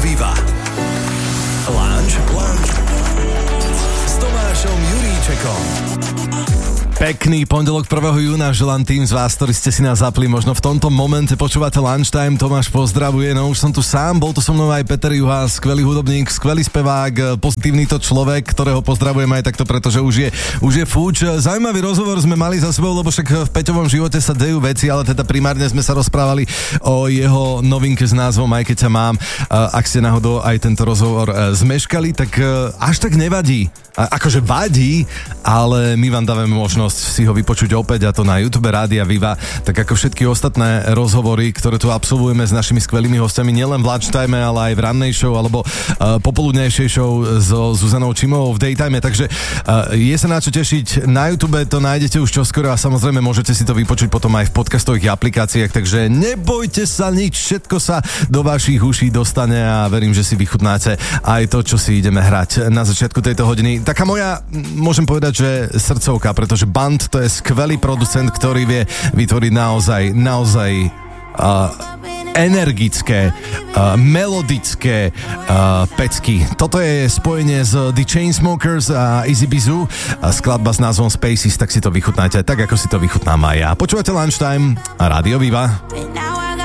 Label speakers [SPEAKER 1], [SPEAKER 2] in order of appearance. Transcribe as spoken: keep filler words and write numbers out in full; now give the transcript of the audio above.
[SPEAKER 1] Viva. Lounge, Lounge s Tomášom Juríčekom.
[SPEAKER 2] Pekný pondelok prvého júna želám tým z vás, ktorí ste si nás zapli. Možno v tomto momente počúvate Lunchtime. Tomáš pozdravuje, no už som tu sám, bol tu so mnou aj Peter Juhá, skvelý hudobník, skvelý spevák, pozitívny to človek, ktorého pozdravujem aj takto, pretože už je, už je fúč. Zaujímavý rozhovor sme mali za sebou, lebo však v Peťovom živote sa dejú veci, ale teda primárne sme sa rozprávali o jeho novinke s názvom Aj keď ťa mám. Ak ste náhodou aj tento rozhovor zmeškali, tak až tak nevadí. Akože vadí, ale my vám dávame možnosť si ho vypočuť opäť, a to na YouTube Rádia Viva, tak ako všetky ostatné rozhovory, ktoré tu absolvujeme s našimi skvelými hostiami, nielen v Lunchtime, ale aj v rannej show alebo uh, popoludnejšej show so Zuzanou Čimovou v Daytime, takže uh, je sa na čo tešiť. Na YouTube to nájdete už čoskoro a samozrejme môžete si to vypočuť potom aj v podcastových aplikáciách, takže nebojte sa nič, všetko sa do vašich uší dostane a verím, že si vychutnáte aj to, čo si ideme hrať na začiatku tejto hodiny. Taká moja, môžem povedať, že srdcovka, pretože Band to je skvelý producent, ktorý vie vytvoriť naozaj, naozaj uh, energické, uh, melodické uh, pecky. Toto je spojenie s The Chainsmokers a Easy Bizou, a skladba s názvom Spaces, tak si to vychutnáte, tak ako si to vychutnám aj ja. Počúvate Lunchtime a Rádio Viva.